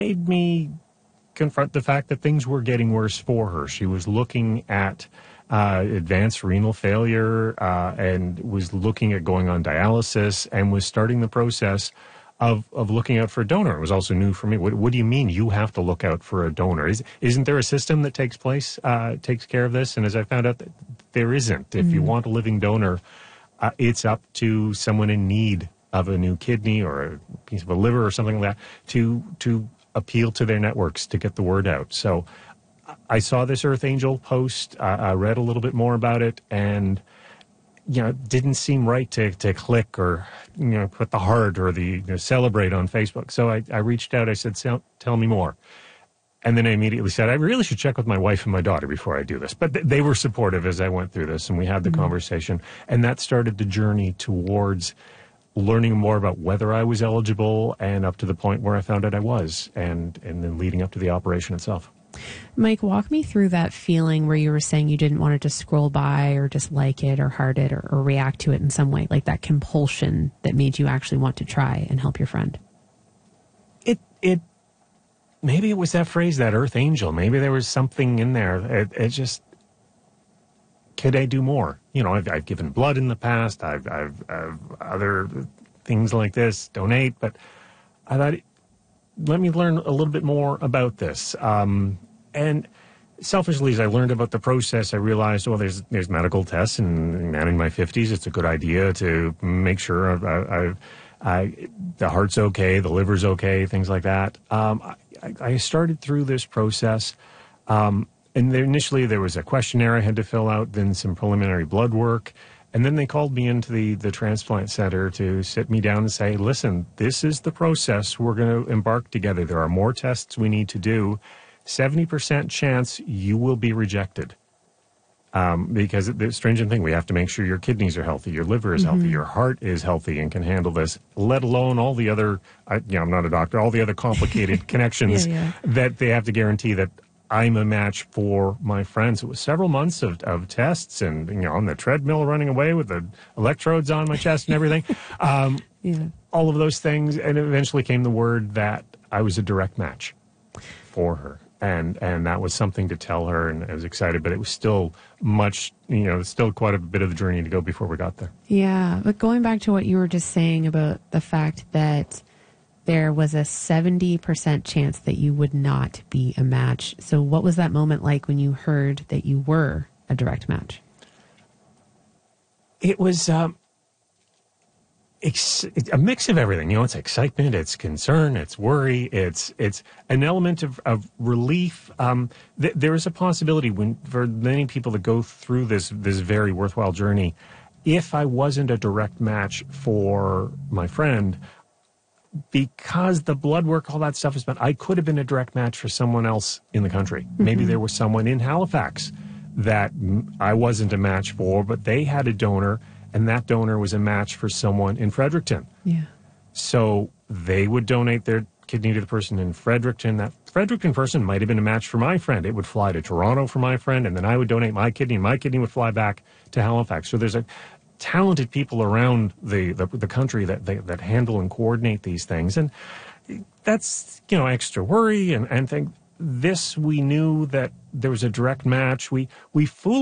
made me confront the fact that things were getting worse for her. She was looking at advanced renal failure and was looking at going on dialysis and was starting the process of looking out for a donor. It was also new for me. What do you mean you have to look out for a donor? Isn't there a system that takes care of this? And as I found out, that there isn't. If you want a living donor, it's up to someone in need of a new kidney or a piece of a liver or something like that to appeal to their networks to get the word out. So I saw this Earth Angel post. I read a little bit more about it, and it didn't seem right to click or put the heart or the celebrate on Facebook. So I reached out. I said, "Tell me more." And then I immediately said, "I really should check with my wife and my daughter before I do this." But they were supportive as I went through this, and we had the conversation, and that started the journey towards learning more about whether I was eligible, and up to the point where I found out I was, and then leading up to the operation itself. Mike, walk me through that feeling where you were saying you didn't want to just scroll by or just like it or heart it or react to it in some way, like that compulsion that made you actually want to try and help your friend. Maybe it was that phrase, that Earth Angel. Maybe there was something in there. It just, could I do more? I've given blood in the past. I've other things like this, donate. But I thought, let me learn a little bit more about this. And selfishly, as I learned about the process, I realized, there's medical tests, and man, in my 50s, it's a good idea to make sure the heart's okay, the liver's okay, things like that. I started through this process, and initially there was a questionnaire I had to fill out, then some preliminary blood work, and then they called me into the transplant center to sit me down and say, "Listen, this is the process we're going to embark together. There are more tests we need to do. 70% chance you will be rejected." Because the stringent thing, we have to make sure your kidneys are healthy, your liver is healthy, your heart is healthy and can handle this, let alone all the other, I'm not a doctor, all the other complicated connections that they have to guarantee that I'm a match for my friends. It was several months of tests and, on the treadmill running away with the electrodes on my chest and everything. All of those things. And eventually came the word that I was a direct match for her. And that was something to tell her, and I was excited, but it was still still quite a bit of a journey to go before we got there. Yeah, but going back to what you were just saying about the fact that there was a 70% chance that you would not be a match. So what was that moment like when you heard that you were a direct match? It was a mix of everything. It's excitement, it's concern, it's worry, it's an element of relief. There is a possibility for many people that go through this very worthwhile journey, if I wasn't a direct match for my friend, because the blood work, all that stuff is, but I could have been a direct match for someone else in the country. Maybe there was someone in Halifax that I wasn't a match for, but they had a donor, and that donor was a match for someone in Fredericton. Yeah. So they would donate their kidney to the person in Fredericton. That Fredericton person might have been a match for my friend. It would fly to Toronto for my friend, and then I would donate my kidney, and my kidney would fly back to Halifax. So there's talented people around the country that handle and coordinate these things. And that's, extra worry and think. This, we knew that there was a direct match. We fooled